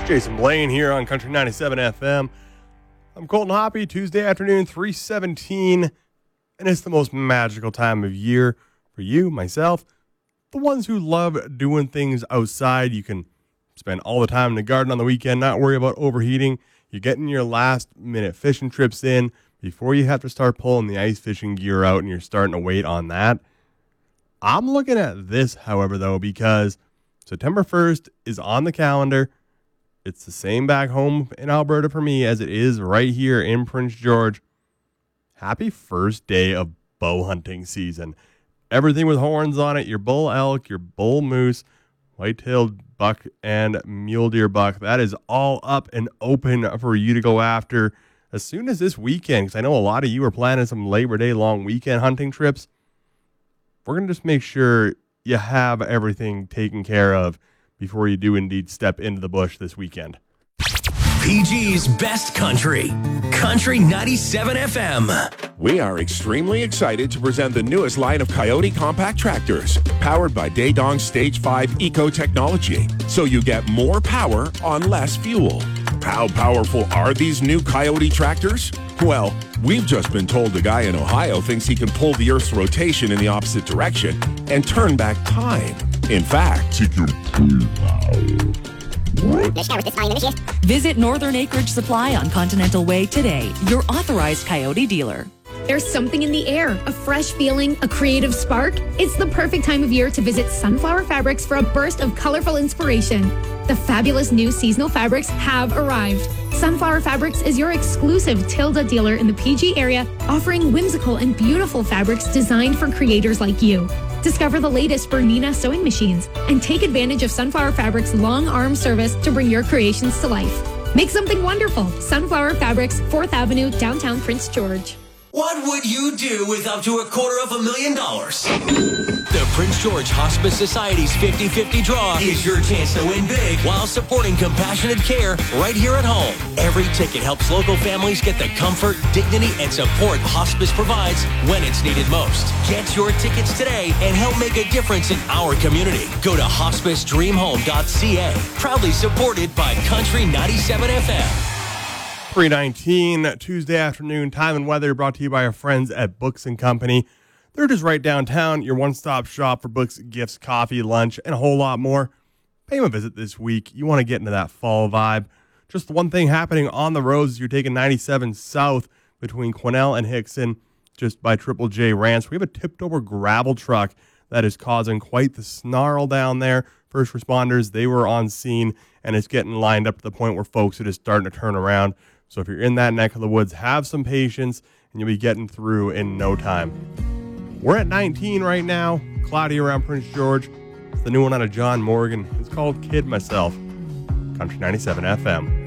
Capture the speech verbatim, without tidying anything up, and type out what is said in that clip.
Jason Blaine here on Country ninety-seven F M. I'm Colton Hoppy, Tuesday afternoon, three seventeen, and it's the most magical time of year for you, myself, the ones who love doing things outside. You can spend all the time in the garden on the weekend, not worry about overheating. You're getting your last-minute fishing trips in before you have to start pulling the ice fishing gear out, and you're starting to wait on that. I'm looking at this, however, though, because September first is on the calendar. It's the same back home in Alberta for me as it is right here in Prince George. Happy first day of bow hunting season. Everything with horns on it, your bull elk, your bull moose, white-tailed buck, and mule deer buck. That is all up and open for you to go after as soon as this weekend, because I know a lot of you are planning some Labor Day long weekend hunting trips. We're going to just make sure you have everything taken care of before you do indeed step into the bush this weekend. P G's Best Country, Country ninety-seven F M. We are extremely excited to present the newest line of Coyote compact tractors, powered by Daedong Stage five Eco technology, so you get more power on less fuel. How powerful are these new Coyote tractors? Well, we've just been told a guy in Ohio thinks he can pull the Earth's rotation in the opposite direction and turn back time. In fact, he can Visit Northern Acreage Supply on Continental Way today, your authorized Coyote dealer. There's something in the air, a fresh feeling, a creative spark. It's the perfect time of year to visit Sunflower Fabrics for a burst of colorful inspiration. The fabulous new seasonal fabrics have arrived. Sunflower Fabrics is your exclusive Tilda dealer in the P G area, offering whimsical and beautiful fabrics designed for creators like you. Discover the latest Bernina sewing machines and take advantage of Sunflower Fabrics' long arm service to bring your creations to life. Make something wonderful. Sunflower Fabrics, fourth Avenue, downtown Prince George. What would you do with up to a quarter of a million dollars? The Prince George Hospice Society's fifty-fifty draw is your chance to win big while supporting compassionate care right here at home. Every ticket helps local families get the comfort, dignity, and support hospice provides when it's needed most. Get your tickets today and help make a difference in our community. Go to hospice dream home dot c a. Proudly supported by Country ninety-seven F M. three nineteen, Tuesday afternoon, time and weather brought to you by our friends at Books and Company. They're just right downtown, your one-stop shop for books, gifts, coffee, lunch, and a whole lot more. Pay them a visit this week. You want to get into that fall vibe. Just one thing happening on the roads as you're taking ninety-seven south between Quesnel and Hickson, just by Triple J Ranch. We have a tipped-over gravel truck that is causing quite the snarl down there. First responders, they were on scene, and it's getting lined up to the point where folks are just starting to turn around. So if you're in that neck of the woods, have some patience, and you'll be getting through in no time. We're at nineteen right now, cloudy around Prince George. It's the new one out of John Morgan. It's called Kid Myself. Country ninety-seven F M.